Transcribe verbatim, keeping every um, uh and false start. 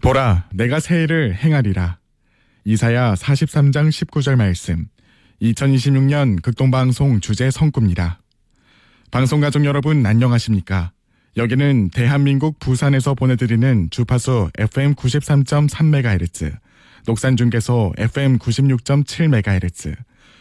보라, 내가 새 일을 행하리라. 이사야 사십삼 장 십구 절 말씀. 이천이십육 년 극동방송 주제 성구입니다. 방송가족 여러분 안녕하십니까? 여기는 대한민국 부산에서 보내드리는 주파수 에프엠 구십삼 점 삼 메가헤르츠, 녹산중계소 에프엠 구십육 점 칠 메가헤르츠,